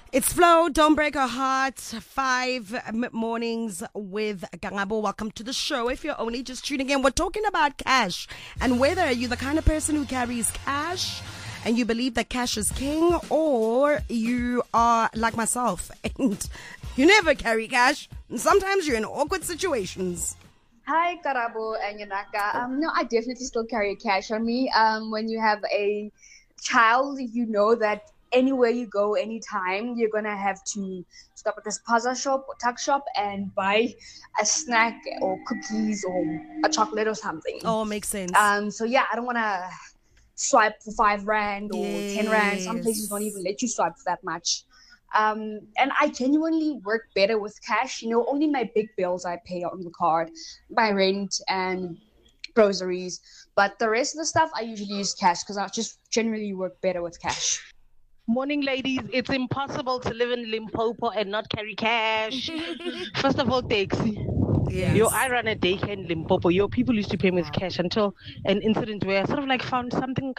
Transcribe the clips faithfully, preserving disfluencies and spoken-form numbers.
It's Flo, Don't Break Her Heart, five mornings with Gangabo. Welcome to the show. If you're only just tuning in, we're talking about cash and whether you're the kind of person who carries cash and you believe that cash is king, or you are like myself and you never carry cash and sometimes you're in awkward situations. Hi, Karabo and Yanaka. Um, no, I definitely still carry cash on me. Um, when you have a child, you know that anywhere you go, anytime, you're gonna have to stop at this plaza shop or tuck shop and buy a snack or cookies or a chocolate or something. Oh, makes sense. Um, so yeah, I don't wanna swipe for five rand or yes. ten rand. Some places don't even let you swipe for that much. Um, and I genuinely work better with cash. You know, only my big bills I pay on the card, my rent and groceries. But the rest of the stuff I usually use cash because I just generally work better with cash. Morning, ladies. It's impossible to live in Limpopo and not carry cash. First of all, taxi. Yes. Yo, I run a daycare in Limpopo. Yo, people used to pay me with cash until an incident where I sort of like found something,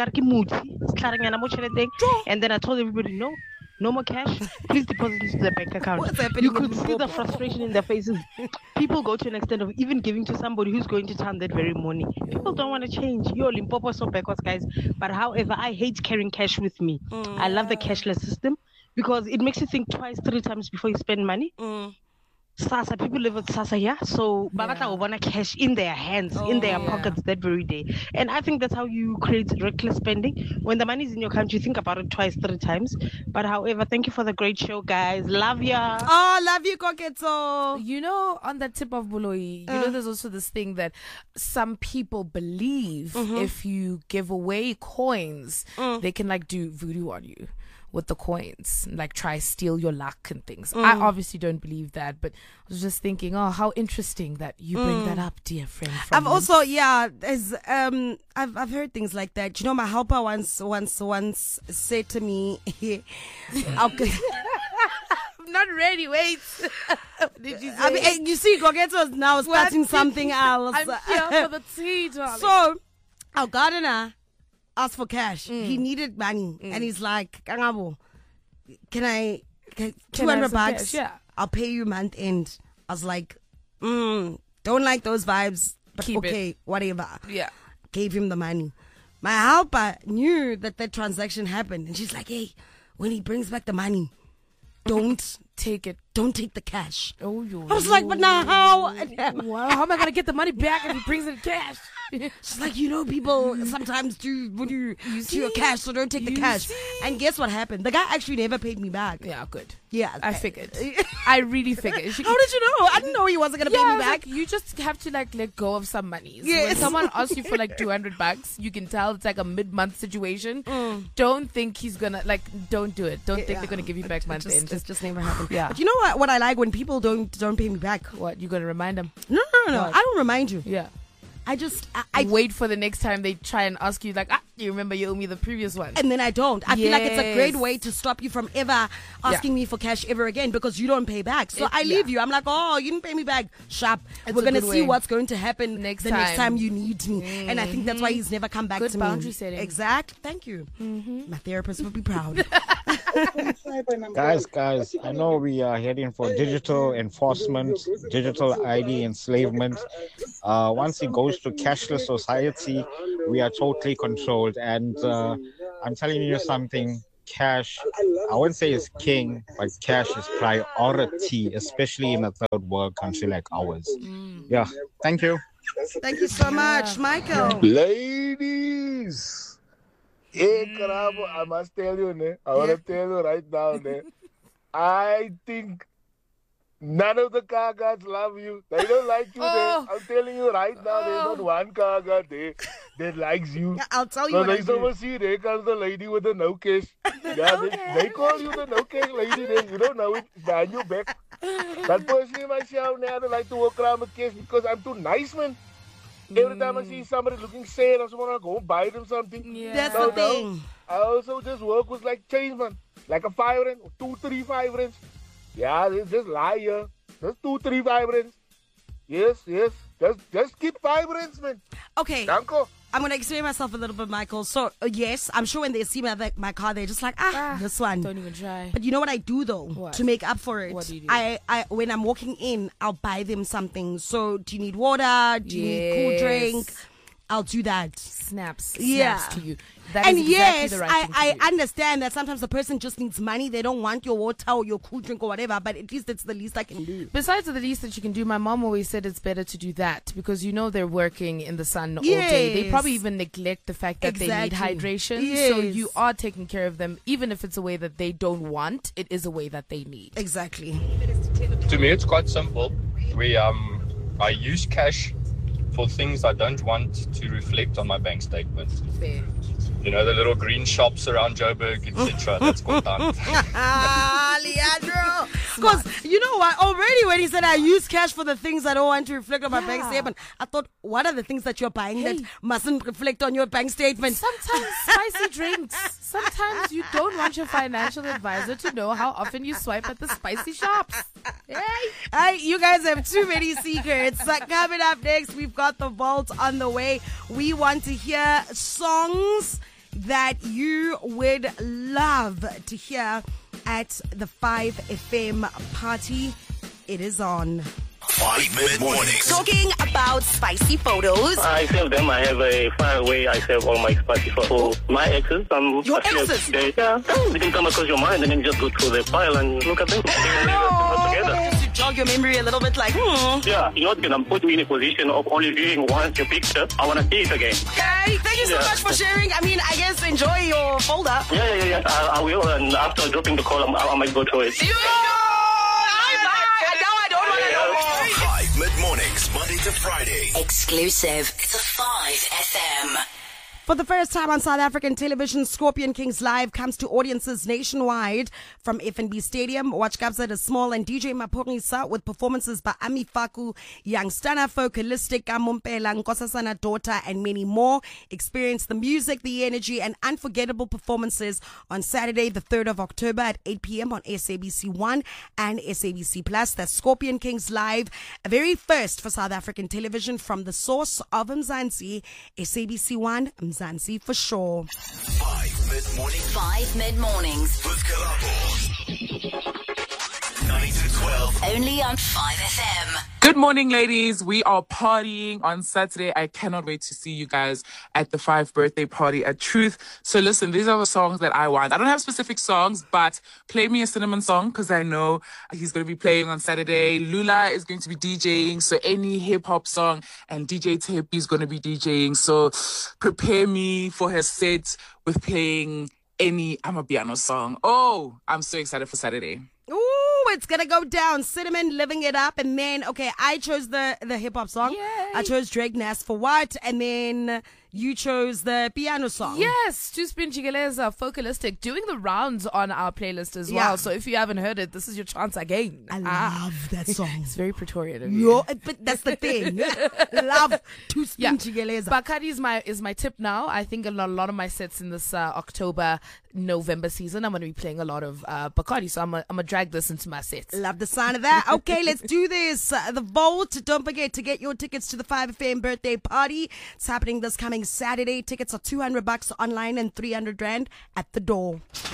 and then I told everybody, no, no more cash. Please deposit into the bank account. What's happening? You could see the frustration in their faces. People go to an extent of even giving to somebody who's going to town that very morning. People don't want to change. Yo, Limpopo is so backwards, guys. But however, I hate carrying cash with me. Mm. I love the cashless system because it makes you think twice, three times before you spend money. Mm. Sasa, people live with Sasa, yeah? So, yeah. Babata want cash in their hands, oh, in their yeah. pockets that very day. And I think that's how you create reckless spending. When the money is in your account, you think about it twice, three times. But however, thank you for the great show, guys. Love ya. Oh, love you, Koketso. You know, on that tip of Buloi, you uh. know, there's also this thing that some people believe mm-hmm. if you give away coins, mm. they can like do voodoo on you with the coins, like try steal your luck and things. Mm. I obviously don't believe that, but I was just thinking, oh, how interesting that you bring mm. that up, dear friend. I've also, yeah, as um, I've I've heard things like that. You know, my helper once once once said to me, okay. I'm not ready. Wait. Did you say? I mean, you see, Gogeto is now starting something else. I'm here for the tea, darling. So, our gardener asked for cash. Mm. He needed money, mm. and he's like, "Kangabo, can I can, two hundred bucks? Cash? Yeah, I'll pay you month end." I was like, mm, "Don't like those vibes, but Keep okay, it. whatever." Yeah, gave him the money. My helper knew that that transaction happened, and she's like, "Hey, when he brings back the money, don't take it. Don't take the cash." Oh, yo, I was like, "But now how? Wow, how am I gonna get the money back if he brings it in cash?" She's like, you know, people sometimes do do to your cash, so don't take the cash. See? And guess what happened? The guy actually never paid me back. Yeah, good. Yeah, I figured. I really figured. How did you know? I didn't know he wasn't gonna yeah, pay me back. Like, you just have to like let go of some money. Yes. When someone asks you for like two hundred bucks, you can tell it's like a mid-month situation. Mm. Don't think he's gonna like. Don't do it. Don't yeah, think they're gonna give you back month end. It just never happened. Yeah. But you know what? What I like when people don't don't pay me back. What, you gonna remind them? No, no, no, no. I don't remind you. Yeah. I just I, I wait for the next time they try and ask you like, ah, you remember you owe me the previous one, and then I don't. I yes. feel like it's a great way to stop you from ever asking yeah. me for cash ever again because you don't pay back. So it, I leave yeah. you. I'm like, oh, you didn't pay me back. Sharp. It's We're gonna see way. what's going to happen next the time. next time you need me. Mm-hmm. And I think that's why he's never come back Good to boundary me. Setting. Exact. Thank you. Mm-hmm. My therapist would be proud. Guys, guys, I know we are heading for digital enforcement, digital I D enslavement. Uh, once it goes to cashless society, we are totally controlled. And uh, I'm telling you something, cash, I wouldn't say is king, but cash is priority, especially in a third world country like ours. Mm. Yeah, thank you. Thank you so much, Michael. Ladies. Hey, Karabo, I must tell you, ne? I want to tell you right now, ne? I think none of the Kagas love you. They don't like you. Oh. I'm telling you right now, oh. there's not one Kaga there that likes you. Yeah, I'll tell you. So what they I do. see, there comes the lady with the no cash. Yeah, okay. they, they call you the no cash lady. They, you don't know it. It's behind your back. That personally myself, I don't like to walk around with cash because I'm too nice, man. Every time I see somebody looking sad, I just want to go buy them something. Yeah. That's so the thing. Now, I also just work with like change, man. Like a five rand, two, three, five rands. Yeah, they just lie here. Just two, three, five rands. Yes, yes. Just just keep five rands, man. Okay. Danko. I'm gonna explain myself a little bit, Michael. So uh, yes, I'm sure when they see my my car, they're just like, ah, Ah, this one. Don't even try. But you know what I do though What? to make up for it? What do you do? I, I when I'm walking in, I'll buy them something. So do you need water? Do you need cool drink? Yes. I'll do that. Snaps, Yeah. snaps to you. That And is exactly yes, the right I, thing to I do. understand that sometimes the person just needs money. They don't want your water or your cool drink or whatever, but at least it's the least I can do. Besides the least that you can do, my mom always said it's better to do that because you know they're working in the sun all day. They Yes. probably even neglect the fact that they need Exactly. hydration. So Yes. you are taking care of them, even if it's a way that they don't want. It is a way that they need. Exactly. To me, it's quite simple. We um, I use cash for things I don't want to reflect on my bank statement. Fair. You know, the little green shops around Joburg, et cetera. That's called done. Ah, Leandro. Because you know what? Already when he said I use cash for the things I don't want to reflect on my bank Yeah. statement, I thought, what are the things that you're buying that Hey. mustn't reflect on your bank statement? Sometimes spicy drinks. Sometimes you don't want your financial advisor to know how often you swipe at the spicy shops. Hey. Hey, you guys have too many secrets. Uh, coming up next, we've got the vault on the way. We want to hear songs that you would love to hear at the five F M party. It is on. Five Mid Mornings. Talking about spicy photos. I save them. I have a file where I save all my spicy photos. My exes. Um, Your I feel exes? They, yeah, they can come across your mind and then you just go through the file and look at them. No, Together. to jog your memory a little bit, like, hmm. Yeah, you're not gonna put me in a position of only viewing once your picture. I wanna see it again. Okay, thank you so Yeah. much for sharing. I mean, I guess enjoy your folder. Yeah, yeah, yeah. I, I will. And after dropping the call, I, I might go through it. You now I don't want to know more. Five Mid Mornings, Monday to Friday. Exclusive to five F M. For the first time on South African television, Scorpion Kings Live comes to audiences nationwide from F N B Stadium. Watch Gabza the Small and D J Mapurisa with performances by Ami Faku, Young Stunner, Focalistic, Kamumpela, Nkosasana Daughter, and many more. Experience the music, the energy, and unforgettable performances on Saturday, the third of October at eight p.m. on S A B C one and S A B C Plus. That's Scorpion Kings Live, a very first for South African television from the source of Mzansi, S A B C one, Mzansi for sure. Five Mid Mornings Five Mid Mornings. with Kalabo. Nine to twelve. Only on five F M. Good morning, ladies. We are partying on Saturday. I cannot wait to see you guys at the five birthday party at Truth. So listen, these are the songs that I want. I don't have specific songs, but play me a Cinnamon song because I know he's going to be playing on Saturday. Lula is going to be DJing, so any hip hop song, and D J Tape is going to be DJing. So prepare me for her set with playing any Amapiano song. Oh, I'm so excited for Saturday. Ooh, it's gonna go down. Cinnamon living it up, and then okay, I chose the the hip hop song. Yay. I chose Drake Nas for What, and then you chose the piano song. Yes, Two Spin Jigeleza, Focalistic, doing the rounds on our playlist as Yeah. well. So if you haven't heard it, this is your chance again. I Ah. love that song. It's very Pretorian of you. Yo, but that's the thing. Love to spin Yeah, Jigeleza. Bacardi is my is my tip now. I think a lot, a lot of my sets in this uh, October November season, I'm going to be playing a lot of uh, Bacardi, so I'm gonna, I'm gonna drag this into my sets. Love the sound of that. Okay, let's do this. Uh, the vote. Don't forget to get your tickets to the five F M birthday party. It's happening this coming Saturday. Tickets are two hundred bucks online and three hundred rand at the door.